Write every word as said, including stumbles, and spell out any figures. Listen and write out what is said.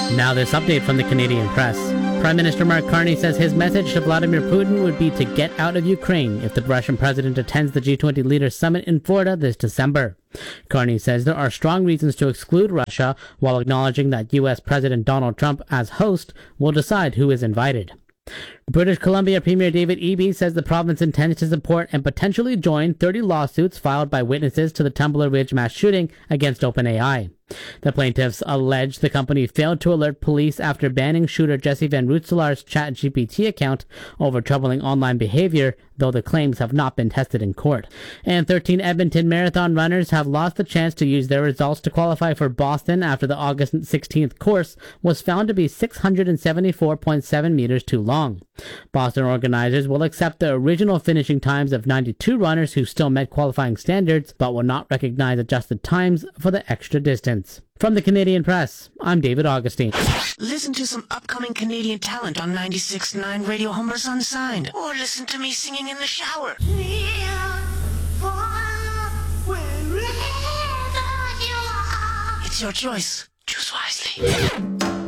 Now this update from the Canadian press. Prime Minister Mark Carney says his message to Vladimir Putin would be to get out of Ukraine if the Russian president attends the G twenty Leaders Summit in Florida this December. Carney says there are strong reasons to exclude Russia, while acknowledging that U S President Donald Trump, as host, will decide who is invited. British Columbia Premier David Eby says the province intends to support and potentially join thirty lawsuits filed by witnesses to the Tumbler Ridge mass shooting against OpenAI. The plaintiffs allege the company failed to alert police after banning shooter Jesse Van Rootselaar's ChatGPT account over troubling online behavior, though the claims have not been tested in court. And thirteen Edmonton Marathon runners have lost the chance to use their results to qualify for Boston after the August sixteenth course was found to be six hundred seventy-four point seven meters too long. Boston organizers will accept the original finishing times of ninety-two runners who still met qualifying standards, but will not recognize adjusted times for the extra distance. From the Canadian Press, I'm David Augustine. Listen to some upcoming Canadian talent on ninety-six point nine Radio Homer's Unsigned. Or listen to me singing in the shower. It's your choice. Choose wisely.